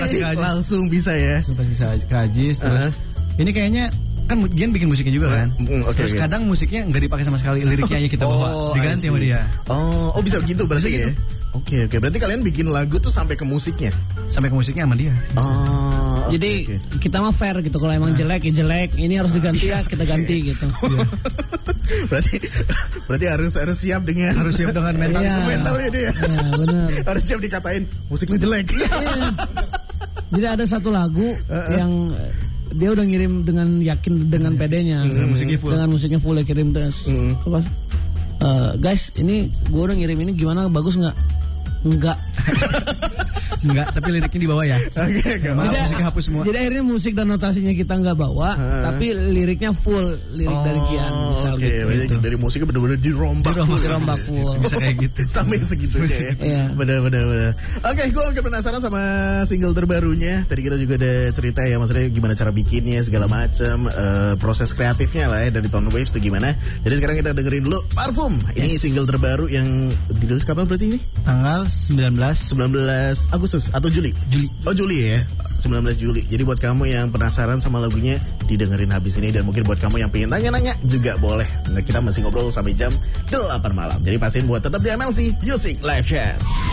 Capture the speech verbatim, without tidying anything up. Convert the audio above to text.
pasti ke Ajis. Langsung bisa ya. Langsung pasti ke Ajis. Terus uh-huh. ini kayaknya kan Gian bikin musiknya juga kan. Mm, okay, Terus okay. kadang musiknya nggak dipakai sama sekali, liriknya aja kita bawa, oh, diganti sama dia. Oh, oh bisa begitu berarti ya. Oke, okay, oke. Okay. Berarti kalian bikin lagu tuh sampai ke musiknya? Sampai ke musiknya sama dia. Oh. Okay, Jadi okay. kita mah fair gitu. Kalau emang nah. jelek ya jelek, ini harus diganti ya kita ganti gitu. Ya. berarti berarti harus harus siap dengan harus siap dengan mental ya. mentalnya dia. Iya, benar. Harus siap dikatain musiknya jelek. Ya. Jadi ada satu lagu uh-uh. yang dia udah ngirim dengan yakin dengan pedenya, mm. dengan musiknya full, dengan musiknya full ya kirim terus. Mm. Apa? Uh, guys, ini gue udah ngirim ini gimana, bagus nggak? Enggak. Enggak, tapi liriknya dibawa ya. Oke, okay, jadi, musiknya hapus semua. Jadi akhirnya musik dan notasinya kita nggak bawa, uh. tapi liriknya full, lirik oh, dari Gian misal okay, gitu. Oke, dari musiknya benar-benar dirombak. Dirombak, dirombak full. Bisa kayak gitu. Sampai segitunya ya. Iya. Benar-benar. Oke, okay, gue agak penasaran sama single terbarunya. Tadi kita juga ada cerita ya, maksudnya gimana cara bikinnya segala macam, uh, proses kreatifnya lah ya dari Tone Waves itu gimana. Jadi sekarang kita dengerin dulu Parfum. Ini yes. single terbaru yang dirilis kapan berarti ini? Tanggal sembilan belas Agustus atau Juli? Juli. Oh Juli ya, sembilan belas Juli. Jadi buat kamu yang penasaran sama lagunya, didengerin habis ini. Dan mungkin buat kamu yang pengen tanya-nanya juga boleh. Nah, kita masih ngobrol sampai jam delapan malam. Jadi pastiin buat tetap di M L C Music Live Chat.